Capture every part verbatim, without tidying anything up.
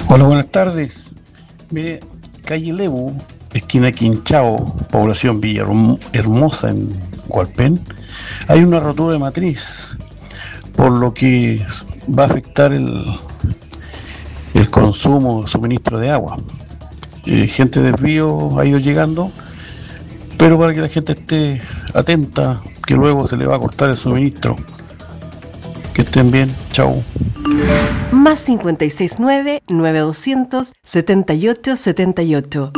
Hola, buenas tardes. Mire, calle Lebu, esquina Quinchao, población Villahermosa en Hualpén, hay una rotura de matriz, por lo que va a afectar el, el consumo, suministro de agua. Eh, gente de desvío ha ido llegando, pero para que la gente esté atenta, que luego se le va a cortar el suministro. Que estén bien, chao. Más cincuenta y seis nueve, nueve doscientos, setenta y ocho setenta y ocho.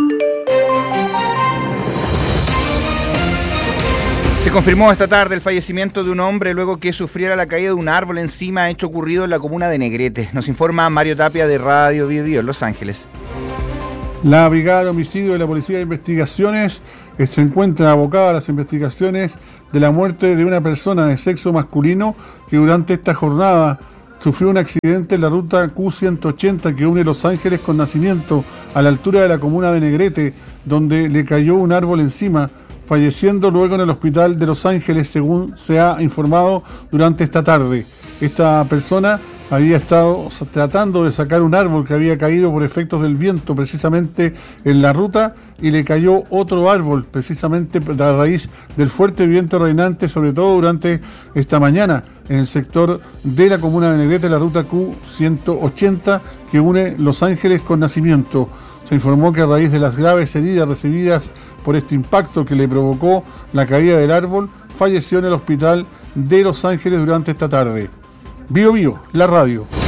Se confirmó esta tarde el fallecimiento de un hombre luego que sufriera la caída de un árbol encima, hecho ocurrido en la comuna de Negrete. Nos informa Mario Tapia de Radio Bio Bio en Los Ángeles. La Brigada de Homicidio de la Policía de Investigaciones se encuentra abocada a las investigaciones de la muerte de una persona de sexo masculino que durante esta jornada sufrió un accidente en la ruta Q ciento ochenta que une Los Ángeles con Nacimiento a la altura de la comuna de Negrete, donde le cayó un árbol encima, falleciendo luego en el hospital de Los Ángeles, según se ha informado durante esta tarde. Esta persona había estado tratando de sacar un árbol que había caído por efectos del viento precisamente en la ruta y le cayó otro árbol precisamente a raíz del fuerte viento reinante, sobre todo durante esta mañana en el sector de la comuna de Negrete, la ruta Q ciento ochenta que une Los Ángeles con Nacimiento. Se informó que a raíz de las graves heridas recibidas por este impacto que le provocó la caída del árbol, falleció en el hospital de Los Ángeles durante esta tarde. Bio Bio, la radio.